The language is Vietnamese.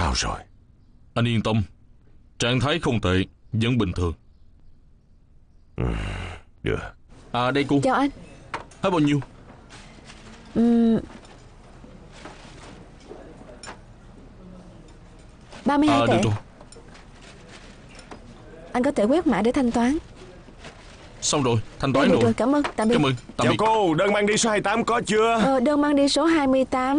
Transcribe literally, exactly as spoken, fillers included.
sao rồi? Anh yên tâm, trạng thái không tệ, vẫn bình thường. Ừ, được. À đây cô. Chào anh. Hết bao nhiêu? uhm, ba mươi hai À tệ. được rồi. Anh có thể quét mã để thanh toán. Xong rồi, thanh Dạ, toán được rồi. rồi, cảm ơn, tạm biệt. Cảm ơn, tạm Chào biệt. cô, đơn mang đi số hai tám có chưa? Ờ, đơn mang đi số hai mươi tám.